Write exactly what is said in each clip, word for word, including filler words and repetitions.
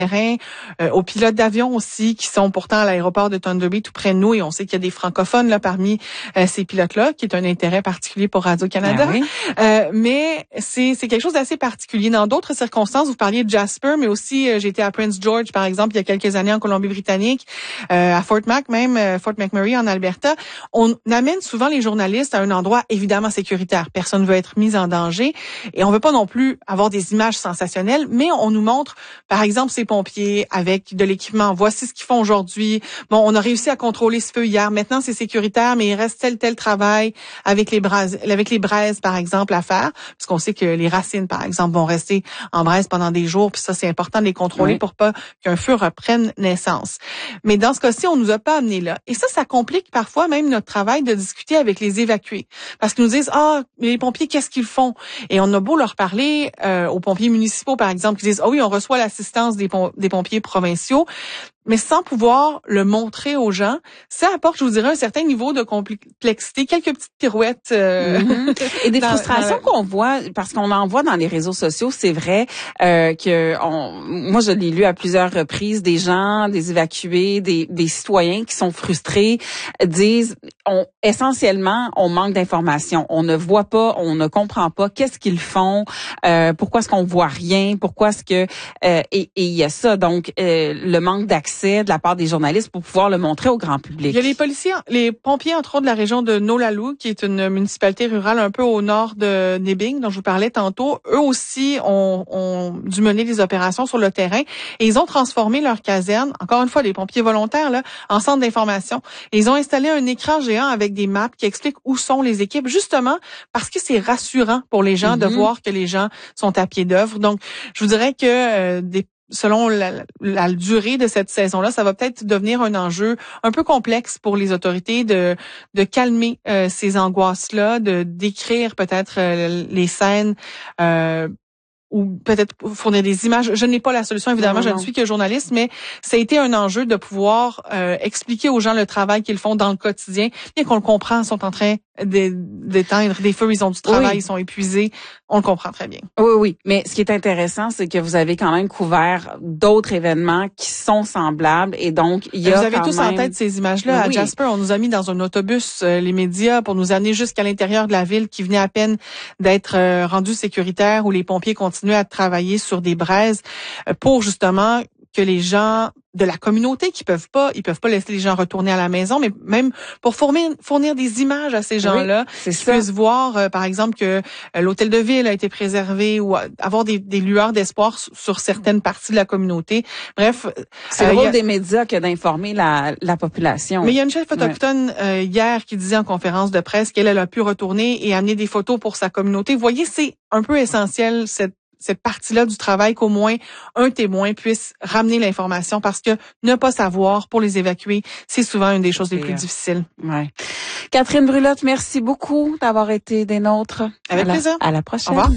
Euh, aux pilotes d'avion aussi qui sont pourtant à l'aéroport de Thunder Bay tout près de nous, et on sait qu'il y a des francophones là parmi euh, ces pilotes-là, qui est un intérêt particulier pour Radio-Canada. Ah oui. Euh, mais c'est c'est quelque chose d'assez particulier. Dans d'autres circonstances, vous parliez de Jasper, mais aussi euh, j'ai été à Prince George, par exemple, il y a quelques années en Colombie-Britannique, euh, à Fort Mac même, euh, Fort McMurray en Alberta. On amène souvent les journalistes à un endroit évidemment sécuritaire. Personne ne veut être mis en danger et on veut pas non plus avoir des images sensationnelles, mais on nous montre, par exemple, ces pompiers avec de l'équipement. Voici ce qu'ils font aujourd'hui. Bon, on a réussi à contrôler ce feu hier. Maintenant, c'est sécuritaire, mais il reste tel tel travail avec les braises, avec les braises, par exemple, à faire, puisqu'on sait que les racines, par exemple, vont rester en braise pendant des jours. Puis ça, c'est important de les contrôler oui. pour pas qu'un feu reprenne naissance. Mais dans ce cas-ci, on nous a pas amené là. Et ça, ça complique parfois même notre travail de discuter avec les évacués, parce qu'ils nous disent ah, mais les pompiers, qu'est-ce qu'ils font? Et on a beau leur parler euh, aux pompiers municipaux, par exemple, qui disent ah oui, on reçoit l'assistance des, pom- des pompiers provinciaux, mais sans pouvoir le montrer aux gens, ça apporte, je vous dirais, un certain niveau de complexité, quelques petites pirouettes. Euh, mm-hmm. Et des dans, frustrations dans... qu'on voit, parce qu'on en voit dans les réseaux sociaux, c'est vrai euh, que on, moi, je l'ai lu à plusieurs reprises, des gens, des évacués, des, des citoyens qui sont frustrés, disent, on, essentiellement, on manque d'informations. On ne voit pas, on ne comprend pas qu'est-ce qu'ils font, euh, pourquoi est-ce qu'on voit rien, pourquoi est-ce que... Euh, et il y a ça, donc, euh, le manque d'accès de la part des journalistes pour pouvoir le montrer au grand public. Il y a les policiers, les pompiers, entre autres, de la région de Nolalu, qui est une municipalité rurale un peu au nord de Nebing, dont je vous parlais tantôt. Eux aussi ont, ont dû mener des opérations sur le terrain et ils ont transformé leur caserne, encore une fois, des pompiers volontaires, là, en centre d'information. Et ils ont installé un écran géant avec des maps qui expliquent où sont les équipes, justement parce que c'est rassurant pour les gens mm-hmm. de voir que les gens sont à pied d'œuvre. Donc, je vous dirais que euh, des selon la, la durée de cette saison-là, ça va peut-être devenir un enjeu un peu complexe pour les autorités de de calmer euh, ces angoisses-là, de décrire peut-être euh, les scènes euh, ou peut-être fournir des images. Je n'ai pas la solution, évidemment, non, non, non. Je ne suis que journaliste, mais ça a été un enjeu de pouvoir euh, expliquer aux gens le travail qu'ils font dans le quotidien, bien qu'on le comprend, ils sont en train d'éteindre des feux, ils ont du travail, oui. Ils sont épuisés, on le comprend très bien. Oui, oui, mais ce qui est intéressant, c'est que vous avez quand même couvert d'autres événements qui sont semblables, et donc il y a Vous avez quand tous même... en tête ces images-là. Oui. À Jasper, on nous a mis dans un autobus, euh, les médias, pour nous amener jusqu'à l'intérieur de la ville, qui venait à peine d'être euh, rendu sécuritaire, où les pompiers continuaient à travailler sur des braises euh, pour justement que les gens de la communauté qui peuvent pas, ils peuvent pas laisser les gens retourner à la maison, mais même pour fournir, fournir des images à ces gens-là, oui, qui puissent voir, euh, par exemple, que euh, l'hôtel de ville a été préservé, ou euh, avoir des, des lueurs d'espoir sur, sur certaines parties de la communauté. Bref, c'est euh, le rôle a... des médias que d'informer la, la population. Mais il y a une chef autochtone ouais. euh, hier qui disait en conférence de presse qu'elle elle a pu retourner et amener des photos pour sa communauté. Vous voyez, c'est un peu essentiel cette cette partie-là du travail, qu'au moins un témoin puisse ramener l'information, parce que ne pas savoir pour les évacuer, c'est souvent une des choses les plus difficiles. Ouais. Catherine Brulotte, merci beaucoup d'avoir été des nôtres. Avec à plaisir. La, à la prochaine. Au revoir.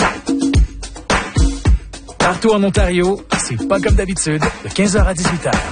Partout en Ontario, c'est pas comme d'habitude, de quinze heures à dix-huit heures.